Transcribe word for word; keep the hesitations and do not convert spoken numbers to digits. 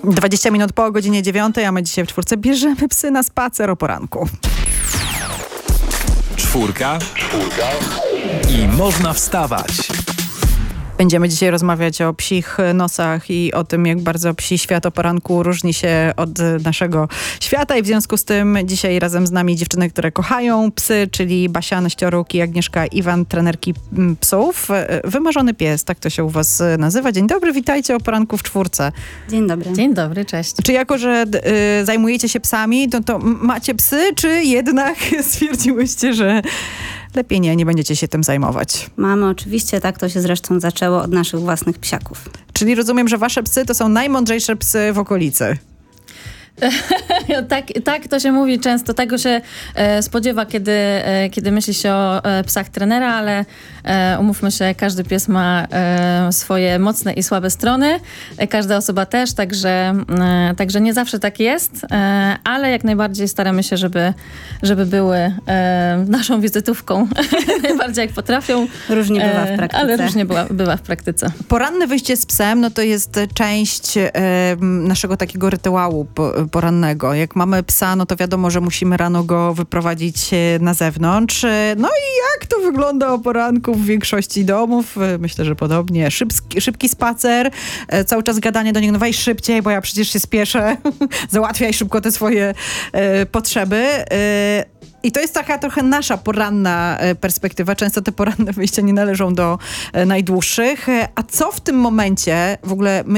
dwadzieścia minut po godzinie dziewiątej, a my dzisiaj w czwórce bierzemy psy na spacer o poranku. Czwórka. Czwórka. I można wstawać. Będziemy dzisiaj rozmawiać o psich nosach i o tym, jak bardzo psi świat o poranku różni się od naszego świata i w związku z tym dzisiaj razem z nami dziewczyny, które kochają psy, czyli Basia Neścioruk i Agnieszka Iwan, trenerki psów. Wymarzony pies, tak to się u was nazywa. Dzień dobry, witajcie o poranku w czwórce. Dzień dobry. Dzień dobry, cześć. Czy jako, że y, zajmujecie się psami, to, to macie psy, czy jednak stwierdziłyście, że lepiej nie, nie będziecie się tym zajmować? Mamy oczywiście, tak to się zresztą zaczęło od naszych własnych psiaków. Czyli rozumiem, że wasze psy to są najmądrzejsze psy w okolicy. tak, tak to się mówi często, tego się e, spodziewa, kiedy, e, kiedy myśli się o e, psach trenera, ale e, umówmy się, każdy pies ma e, swoje mocne i słabe strony, e, każda osoba też, także, e, także nie zawsze tak jest, e, ale jak najbardziej staramy się, żeby, żeby były e, naszą wizytówką, najbardziej jak potrafią. Różnie bywa w praktyce. E, ale różnie bywa, bywa w praktyce. Poranne wyjście z psem, no to jest część e, naszego takiego rytuału po, porannego. Jak mamy psa, no to wiadomo, że musimy rano go wyprowadzić na zewnątrz. No i jak to wygląda o poranku w większości domów? Myślę, że podobnie. Szybki, szybki spacer, cały czas gadanie do niego, no weź szybciej, bo ja przecież się spieszę. Załatwiaj szybko te swoje e, potrzeby. E, I to jest taka trochę nasza poranna perspektywa. Często te poranne wyjścia nie należą do najdłuższych. A co w tym momencie w ogóle my